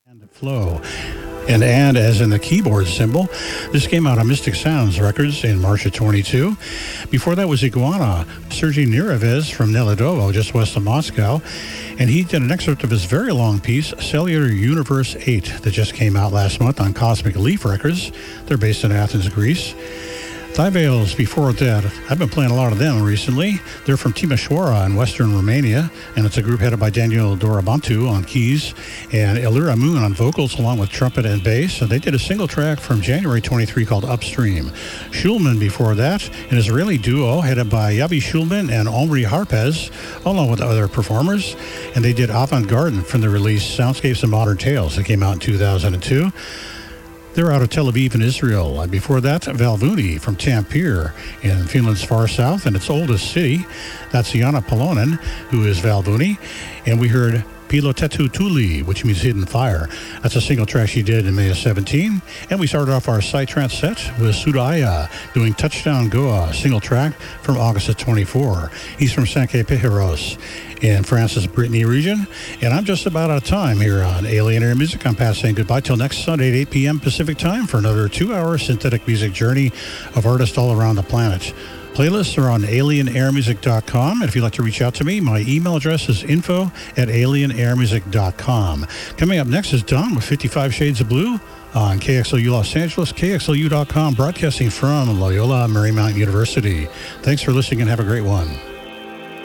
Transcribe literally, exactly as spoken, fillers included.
And flow. And and as in the keyboard symbol. This came out on Mystic Sounds Records in March of twenty-two. Before that was Iguana, Sergei Nirevez from Neledovo, just west of Moscow. And he did an excerpt of his very long piece, Cellular Universe eight, that just came out last month on Cosmic Leaf Records. They're based in Athens, Greece. Thivales before that, I've been playing a lot of them recently. They're from Timișoara in western Romania, and it's a group headed by Daniel Dorobantu on keys and Elira Moon on vocals along with trumpet and bass. And they did a single track from January twenty-three called Upstream. Schulman before that, an Israeli duo headed by Yabi Schulman and Omri Harpez, along with other performers. And they did Avant Garden from the release Soundscapes and Modern Tales that came out in two thousand two. They're out of Tel Aviv in Israel. And before that, Valvuni from Tampere in Finland's far south and its oldest city. That's Jana Palonen, who is Valvuni. And we heard Pilotetu Tuli, which means hidden fire. That's a single track she did in May of seventeen. And we started off our Psytrance set with Sudaya doing Touchdown Goa, single track from August of twenty-four. He's from Saint-Quay-Picheros in France's Brittany region. And I'm just about out of time here on Alien Air Music. I'm past saying goodbye till next Sunday at eight p.m. Pacific time for another two-hour synthetic music journey of artists all around the planet. Playlists are on alien air music dot com. And if you'd like to reach out to me, my email address is info at alien air music dot com. Coming up next is Don with fifty-five Shades of Blue on K X L U Los Angeles, K X L U dot com, broadcasting from Loyola Marymount University. Thanks for listening and have a great one.